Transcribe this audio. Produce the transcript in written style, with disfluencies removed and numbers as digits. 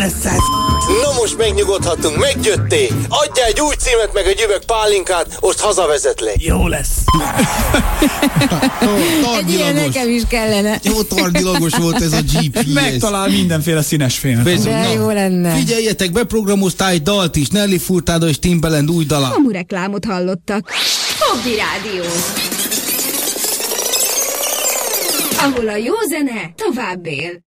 lesz ez? Na most megnyugodhatunk, meggyötté. Adjál egy új címet meg egy üveg pálinkát, ott hazavezetlek. Jó lesz. Egy ilyen nekem is kellene. Jó tardilagos volt ez a GPS. Megtalál mindenféle színes fémet. De jó lenne. Figyeljetek, beprogramoztál egy dalt is, Nelly Furtado és Timbaland új dala. Kamu reklámot hallottak. Fogdi Rádió. Ahol a jó zene tovább él.